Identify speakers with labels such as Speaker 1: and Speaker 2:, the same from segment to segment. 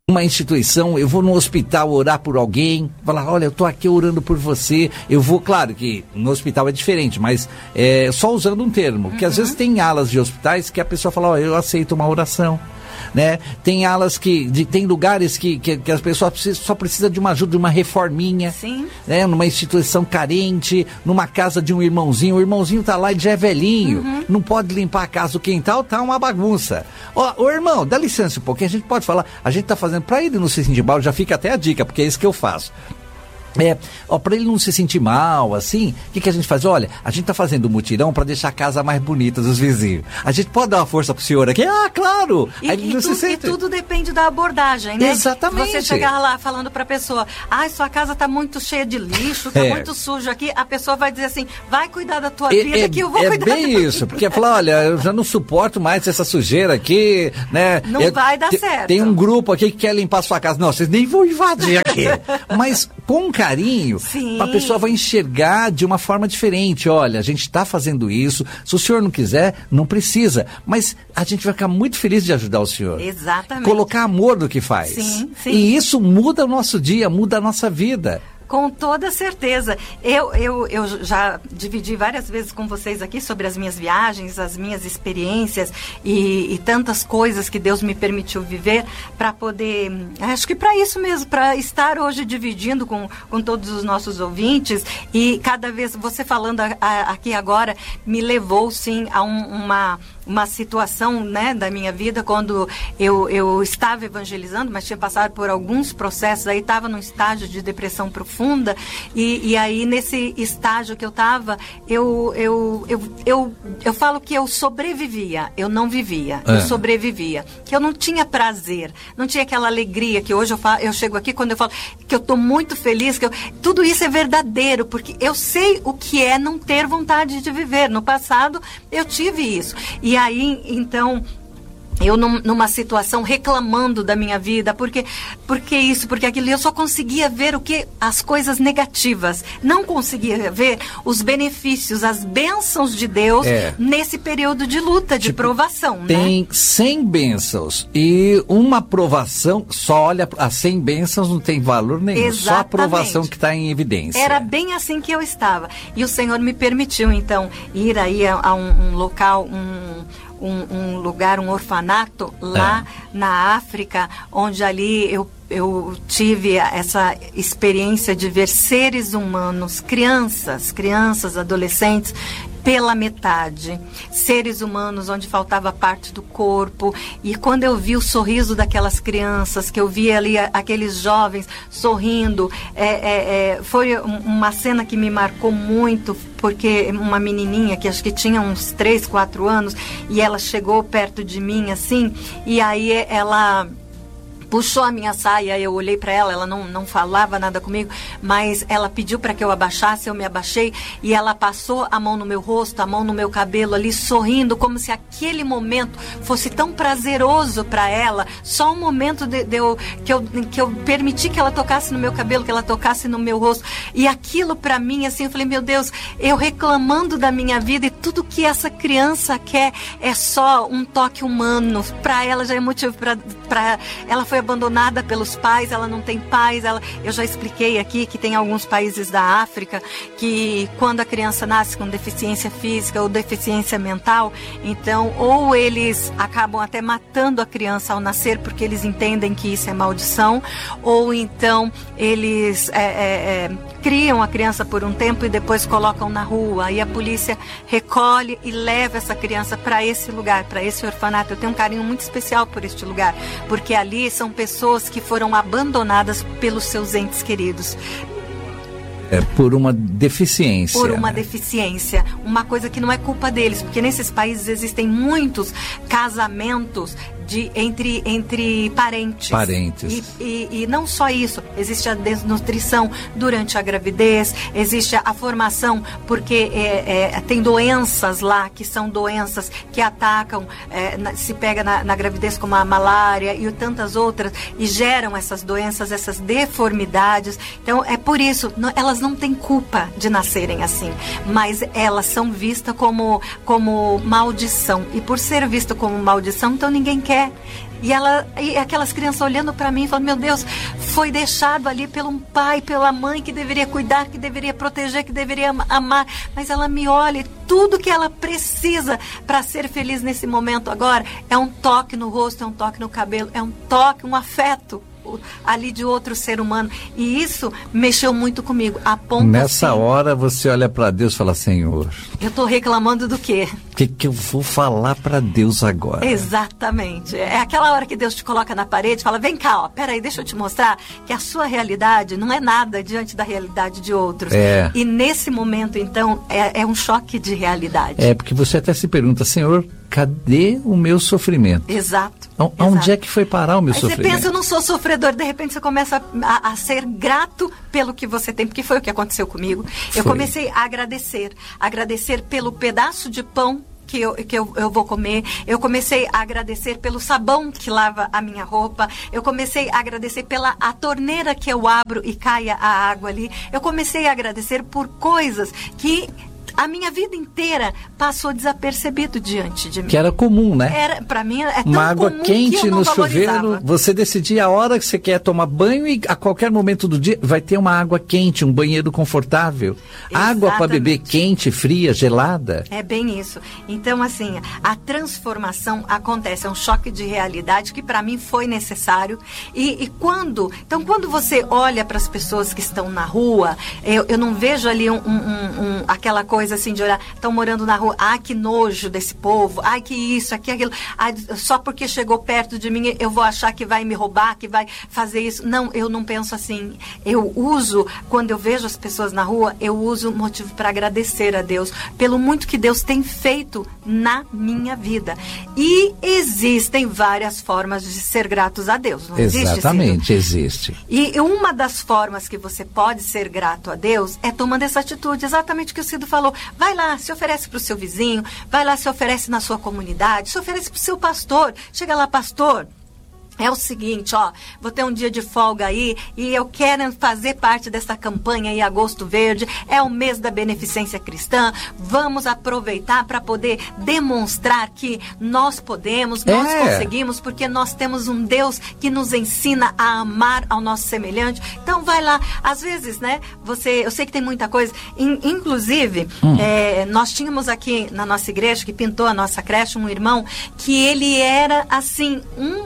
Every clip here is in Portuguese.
Speaker 1: uma instituição, eu vou no hospital orar por alguém, falar, olha, eu tô aqui orando por você, eu vou, claro que no hospital é diferente, mas só usando um termo, que às vezes tem alas de hospitais que a pessoa fala, ó, eu aceito uma oração, né? Tem alas tem lugares que as pessoas só precisam de uma ajuda, de uma reforminha.
Speaker 2: Sim.
Speaker 1: Né? Numa instituição carente, numa casa de um irmãozinho, o irmãozinho tá lá e já é velhinho, não pode limpar a casa, o quintal tá uma bagunça. Ô irmão, dá licença um pouquinho, a gente pode falar, a gente tá fazendo, pra ele não se sentir mal, já fica até a dica, porque é isso que eu faço. Para ele não se sentir mal, assim, o que a gente faz? Olha, a gente tá fazendo um mutirão para deixar a casa mais bonita dos vizinhos. A gente pode dar uma força pro senhor aqui? Ah, claro!
Speaker 2: E tudo depende da abordagem, né?
Speaker 1: Exatamente.
Speaker 2: Você chegar lá falando pra pessoa, sua casa tá muito cheia de lixo, tá muito sujo aqui, a pessoa vai dizer assim, vai cuidar da tua vida que eu vou cuidar da
Speaker 1: bem isso, porque falar, olha, eu já não suporto mais essa sujeira aqui, né?
Speaker 2: Não vai dar certo.
Speaker 1: Tem um grupo aqui que quer limpar a sua casa. Não, vocês nem vão invadir aqui. Mas com carinho,
Speaker 2: sim,
Speaker 1: a pessoa vai enxergar de uma forma diferente. Olha, a gente está fazendo isso, se o senhor não quiser, não precisa, mas a gente vai ficar muito feliz de ajudar o senhor.
Speaker 2: Exatamente.
Speaker 1: Colocar amor no que faz.
Speaker 2: Sim, sim.
Speaker 1: E isso muda o nosso dia, muda a nossa vida.
Speaker 2: Com toda certeza. Eu já dividi várias vezes com vocês aqui sobre as minhas viagens, as minhas experiências e tantas coisas que Deus me permitiu viver para poder, acho que para isso mesmo, para estar hoje dividindo com todos os nossos ouvintes, e cada vez você falando aqui agora me levou sim a uma situação, né, da minha vida, quando eu estava evangelizando, mas tinha passado por alguns processos, aí estava num estágio de depressão profunda, e aí nesse estágio que eu estava, eu falo que eu sobrevivia, eu não vivia, eu sobrevivia, que eu não tinha prazer, não tinha aquela alegria que hoje eu chego aqui quando eu falo que eu estou muito feliz, tudo isso é verdadeiro, porque eu sei o que é não ter vontade de viver. No passado eu tive isso, e aí então eu numa situação reclamando da minha vida, porque isso, porque aquilo, eu só conseguia ver as coisas negativas, não conseguia ver os benefícios, as bênçãos de Deus nesse período de luta, de provação.
Speaker 1: Tem,
Speaker 2: né?
Speaker 1: 100 bênçãos e uma provação, só olha, as 100 bênçãos não tem valor nenhum,
Speaker 2: exatamente.
Speaker 1: Só a provação que está em evidência.
Speaker 2: Era bem assim que eu estava, e o Senhor me permitiu então ir aí a um local, um lugar, um orfanato lá na África, onde ali eu tive essa experiência de ver seres humanos, crianças, adolescentes, pela metade, seres humanos onde faltava parte do corpo, e quando eu vi o sorriso daquelas crianças, que eu vi ali aqueles jovens sorrindo, foi uma cena que me marcou muito, porque uma menininha que acho que tinha uns 3, 4 anos, e ela chegou perto de mim assim, e aí ela puxou a minha saia, eu olhei para ela, ela não falava nada comigo, mas ela pediu para que eu abaixasse, eu me abaixei, e ela passou a mão no meu rosto, a mão no meu cabelo ali, sorrindo, como se aquele momento fosse tão prazeroso para ela, só um momento que eu permiti que ela tocasse no meu cabelo, que ela tocasse no meu rosto, e aquilo para mim, assim, eu falei, meu Deus, eu reclamando da minha vida, e tudo que essa criança quer é só um toque humano, para ela já é motivo para ela foi abandonada pelos pais, ela não tem pais, eu já expliquei aqui que tem alguns países da África que quando a criança nasce com deficiência física ou deficiência mental, então ou eles acabam até matando a criança ao nascer porque eles entendem que isso é maldição, ou então eles criam a criança por um tempo e depois colocam na rua, e a polícia recolhe e leva essa criança para esse lugar, para esse orfanato. Eu tenho um carinho muito especial por este lugar, porque ali são pessoas que foram abandonadas pelos seus entes queridos.
Speaker 1: Por uma deficiência.
Speaker 2: Por uma deficiência. Uma coisa que não é culpa deles, porque nesses países existem muitos casamentos entre parentes. E não só isso, existe a desnutrição durante a gravidez, existe a formação, porque tem doenças lá que são doenças que atacam, se pega na gravidez, como a malária e tantas outras, e geram essas doenças, essas deformidades. Então é por isso, elas não têm culpa de nascerem assim, mas elas são vistas como maldição, e por ser vista como maldição, então ninguém quer quer. E aquelas crianças olhando para mim e falando, meu Deus, foi deixado ali pelo pai, pela mãe que deveria cuidar, que deveria proteger, que deveria amar, mas ela me olha, e tudo que ela precisa para ser feliz nesse momento agora é um toque no rosto, é um toque no cabelo, é um toque, um afeto ali de outro ser humano. E isso mexeu muito comigo, a ponto
Speaker 1: Nessa
Speaker 2: assim,
Speaker 1: hora você olha para Deus e fala, Senhor,
Speaker 2: eu tô reclamando do quê?
Speaker 1: o que eu vou falar para Deus agora?
Speaker 2: Exatamente. É aquela hora que Deus te coloca na parede e fala, vem cá, ó, peraí, deixa eu te mostrar que a sua realidade não é nada diante da realidade de outros. E nesse momento, então, é um choque de realidade.
Speaker 1: Porque você até se pergunta, Senhor, cadê o meu sofrimento?
Speaker 2: Exato.
Speaker 1: Onde é que foi parar o meu sofrimento?
Speaker 2: Você pensa, eu não sou sofredor, de repente você começa a ser grato pelo que você tem, porque foi o que aconteceu comigo. Eu comecei a agradecer pelo pedaço de pão que eu vou comer. Eu comecei a agradecer pelo sabão que lava a minha roupa. Eu comecei a agradecer pela a torneira que eu abro e caia a água ali. Eu comecei a agradecer por coisas que a minha vida inteira passou desapercebido diante de mim.
Speaker 1: Que era comum, né?
Speaker 2: Para mim é tão
Speaker 1: uma água
Speaker 2: comum
Speaker 1: quente
Speaker 2: que eu não
Speaker 1: no
Speaker 2: valorizava.
Speaker 1: chuveiro, você decidia a hora que você quer tomar banho e a qualquer momento do dia vai ter uma água quente, um banheiro confortável.
Speaker 2: Exatamente.
Speaker 1: Água para beber quente, fria, gelada.
Speaker 2: É bem isso. Então, assim, a transformação acontece, é um choque de realidade que para mim foi necessário. Quando você olha para as pessoas que estão na rua, eu não vejo ali aquela coisa assim de olhar, estão morando na rua, que nojo desse povo, que isso, aquilo, só porque chegou perto de mim eu vou achar que vai me roubar, que vai fazer isso. Não, eu não penso assim. Eu uso, quando eu vejo as pessoas na rua, eu uso motivo para agradecer a Deus pelo muito que Deus tem feito na minha vida. E existem várias formas de ser gratos a Deus, não existe?
Speaker 1: Exatamente, existe.
Speaker 2: E uma das formas que você pode ser grato a Deus é tomando essa atitude, exatamente o que o Cido falou. Vai lá, se oferece para o seu vizinho, vai lá, se oferece na sua comunidade, se oferece para o seu pastor. Chega lá, pastor, é o seguinte, vou ter um dia de folga aí e eu quero fazer parte dessa campanha aí, Agosto Verde, é o mês da beneficência cristã, vamos aproveitar para poder demonstrar que nós podemos, nós conseguimos, porque nós temos um Deus que nos ensina a amar ao nosso semelhante. Então vai lá, às vezes, né, eu sei que tem muita coisa, inclusive, nós tínhamos aqui na nossa igreja, que pintou a nossa creche, um irmão, que ele era assim,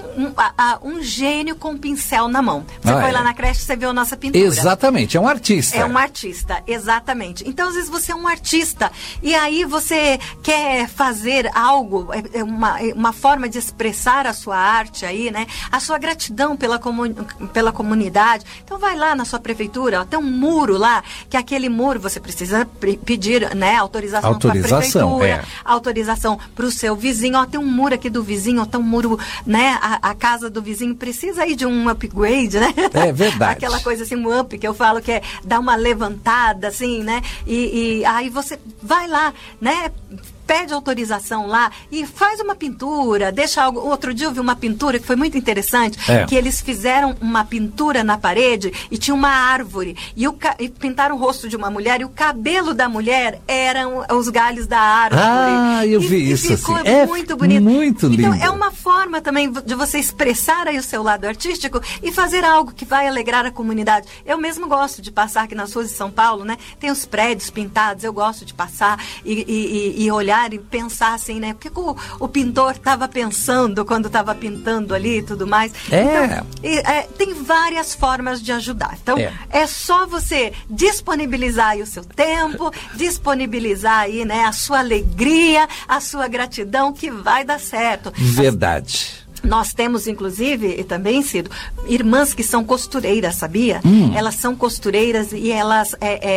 Speaker 2: um gênio com um pincel na mão. Você foi lá na creche, você viu a nossa pintura.
Speaker 1: Exatamente, é um artista.
Speaker 2: É um artista, exatamente. Então, às vezes, você é um artista e aí você quer fazer algo, uma forma de expressar a sua arte aí, né? A sua gratidão pela comunidade. Então, vai lá na sua prefeitura, tem um muro lá, que aquele muro você precisa pedir, né, autorização para a prefeitura, autorização para o seu vizinho. Tem um muro aqui do vizinho, tem um muro, né, a casa do vizinho precisa aí de um upgrade, né?
Speaker 1: É verdade.
Speaker 2: Aquela coisa assim, um up, que eu falo que é dar uma levantada, assim, né? E aí você vai lá, né? Pede autorização lá e faz uma pintura, deixa algo. Outro dia eu vi uma pintura que foi muito interessante, que eles fizeram uma pintura na parede e tinha uma árvore e pintaram o rosto de uma mulher e o cabelo da mulher eram os galhos da árvore.
Speaker 1: Eu vi isso.
Speaker 2: Ficou
Speaker 1: assim.
Speaker 2: muito bonito.
Speaker 1: Muito lindo.
Speaker 2: Então é uma forma também de você expressar aí o seu lado artístico e fazer algo que vai alegrar a comunidade. Eu mesmo gosto de passar aqui nas ruas de São Paulo, né? Tem os prédios pintados, eu gosto de passar e olhar e pensar assim, né? O que o pintor estava pensando quando estava pintando ali e tudo mais. Então, tem várias formas de ajudar. Então, é só você disponibilizar aí o seu tempo, disponibilizar aí, né, a sua alegria, a sua gratidão, que vai dar certo.
Speaker 1: Verdade.
Speaker 2: Nós temos, inclusive, e também, Cido, irmãs que são costureiras, sabia? Elas são costureiras e elas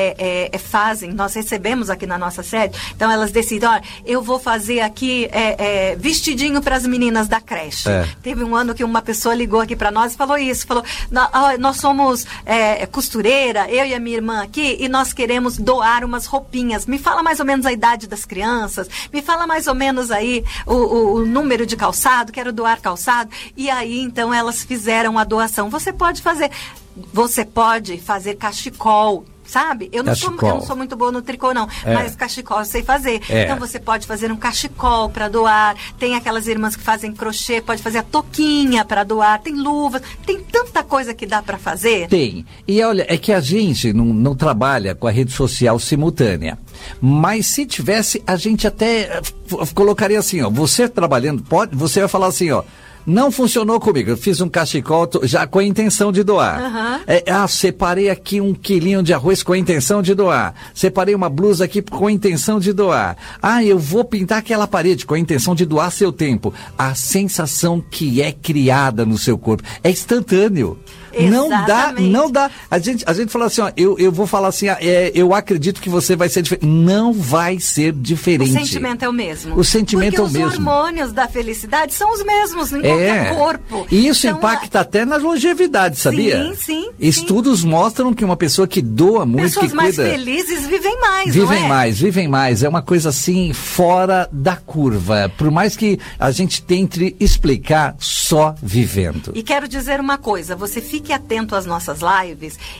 Speaker 2: fazem, nós recebemos aqui na nossa sede, então elas decidem, olha, eu vou fazer aqui vestidinho para as meninas da creche. Teve um ano que uma pessoa ligou aqui para nós e falou isso, falou, nós somos costureira, eu e a minha irmã aqui, e nós queremos doar umas roupinhas. Me fala mais ou menos a idade das crianças, me fala mais ou menos aí o número de calçado, quero doar calçado. E aí, então, elas fizeram a doação. Você pode fazer cachecol, sabe? Eu não sou muito boa no tricô, não. Mas cachecol eu sei fazer. Então você pode fazer um cachecol para doar. Tem aquelas irmãs que fazem crochê, pode fazer a touquinha para doar. Tem luvas. Tem tanta coisa que dá para fazer.
Speaker 1: Tem. E olha, é que a gente não trabalha com a rede social simultânea. Mas se tivesse, a gente até colocaria assim, ó. Você trabalhando, você vai falar assim, ó. Não funcionou comigo, eu fiz um cachecol já com a intenção de doar. Separei aqui 1 quilinho de arroz com a intenção de doar. Separei uma blusa aqui com a intenção de doar. Eu vou pintar aquela parede com a intenção de doar seu tempo. A sensação que é criada no seu corpo é instantâneo.
Speaker 2: Exatamente.
Speaker 1: Não dá. A gente fala assim, ó, eu vou falar assim, eu acredito que você vai ser diferente. Não vai ser diferente.
Speaker 2: O sentimento é o mesmo.
Speaker 1: O sentimento é o mesmo.
Speaker 2: Porque os hormônios da felicidade são os mesmos em qualquer corpo.
Speaker 1: E isso então, impacta até na longevidade, sabia?
Speaker 2: Sim.
Speaker 1: Estudos mostram que uma pessoa que doa muito,
Speaker 2: pessoas
Speaker 1: que cuida...
Speaker 2: mais felizes vivem mais,
Speaker 1: Vivem mais. É uma coisa assim, fora da curva. Por mais que a gente tente explicar, só vivendo.
Speaker 2: E quero dizer uma coisa, você fique atento às nossas lives